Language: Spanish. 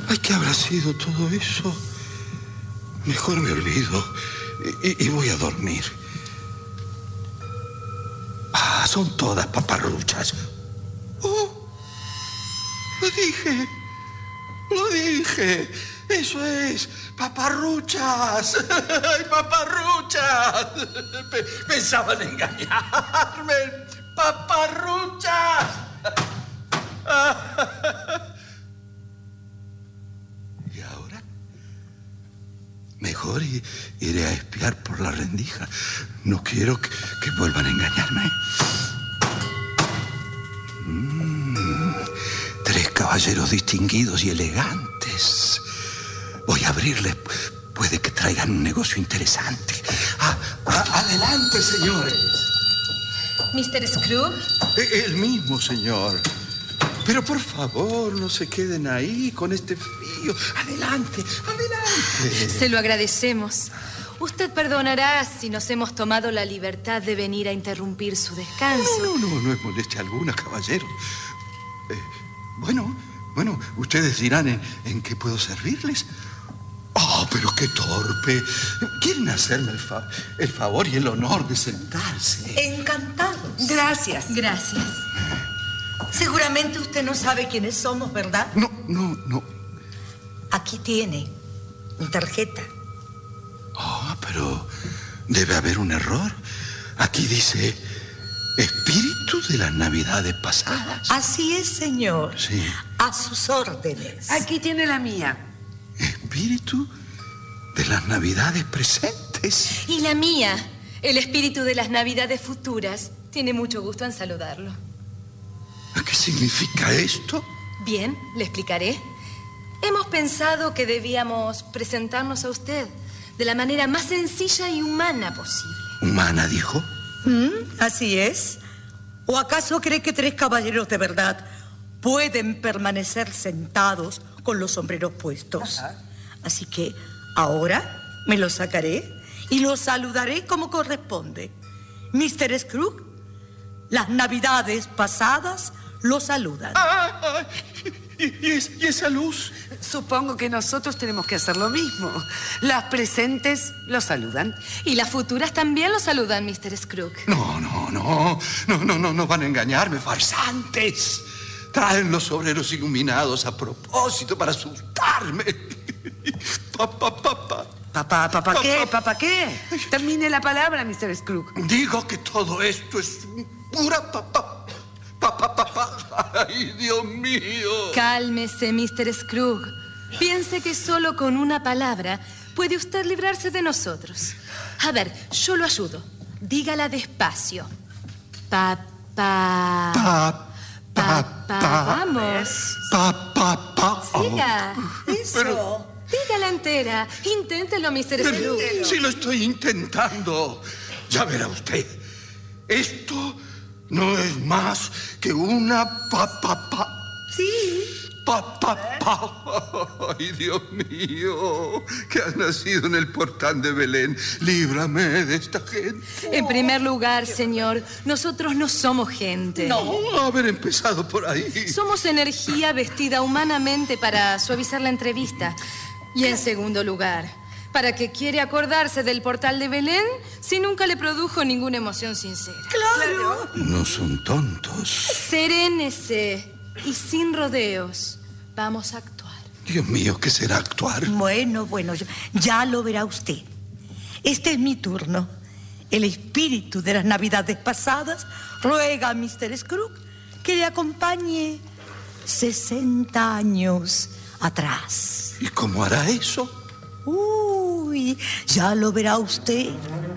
Ay, ¿qué habrá sido todo eso? Mejor me olvido y voy a dormir. Ah, son todas paparruchas. ¡Oh! ¡Lo dije! ¡Lo dije! ¡Eso es! ¡Paparruchas! ¡Ay, paparruchas! Pensaban engañarme. ¡Paparruchas! ¿Y ahora? Mejor iré a espiar por la rendija. No quiero que vuelvan a engañarme. 3 caballeros distinguidos y elegantes. Voy a abrirles. Puede que traigan un negocio interesante. Adelante, señores. ¿Mr. Scrooge? El mismo, señor. Pero por favor, no se queden ahí con este frío. Adelante, adelante. Se lo agradecemos. Usted perdonará si nos hemos tomado la libertad de venir a interrumpir su descanso. No es molestia alguna, caballero. Bueno, ustedes dirán en qué puedo servirles. Oh, pero qué torpe. Quieren hacerme el favor y el honor de sentarse. Encantados. Gracias. Seguramente usted no sabe quiénes somos, ¿verdad? No. Aquí tiene mi tarjeta. Pero debe haber un error. Aquí dice espíritu de las Navidades pasadas. Así es, señor. Sí. A sus órdenes. Aquí tiene la mía. Espíritu de las Navidades presentes. Y la mía, el espíritu de las Navidades futuras. Tiene mucho gusto en saludarlo. ¿Qué significa esto? Bien, le explicaré. Hemos pensado que debíamos presentarnos a usted de la manera más sencilla y humana posible. ¿Humana, dijo? Así es. ¿O acaso cree que 3 caballeros de verdad pueden permanecer sentados con los sombreros puestos? Ajá. Así que ahora me los sacaré y los saludaré como corresponde. Mr. Scrooge, las Navidades pasadas lo saludan. ¿Y esa luz? Supongo que nosotros tenemos que hacer lo mismo. Las presentes lo saludan. Y las futuras también lo saludan, Mr. Scrooge. No van a engañarme, farsantes. Traen los sombreros iluminados a propósito para asustarme. ¿Papá qué? Termine la palabra, Mr. Scrooge. Digo que todo esto es pura papá. ¡Ay, Dios mío! Cálmese, Mr. Scrooge. Piense que solo con una palabra puede usted librarse de nosotros. A ver, yo lo ayudo. Dígala despacio. Papá. Vamos. Siga. Eso. Pero... dígala entera. Inténtelo, Mr. Scrooge. Sí, lo estoy intentando. Ya verá usted. Esto no es más que una Sí. Ay, Dios mío, que has nacido en el portal de Belén. Líbrame de esta gente. En primer lugar, señor, nosotros no somos gente. No, haber empezado por ahí. Somos energía vestida humanamente para suavizar la entrevista. Y en segundo lugar, ¿para qué quiere acordarse del portal de Belén si nunca le produjo ninguna emoción sincera? Claro. No son tontos. Serénese y sin rodeos. Vamos a actuar. Dios mío, ¿qué será actuar? Bueno, ya lo verá usted. Este es mi turno. El espíritu de las Navidades pasadas ruega a Mr. Scrooge que le acompañe 60 años atrás. ¿Y cómo hará eso? Uy, ya lo verá usted.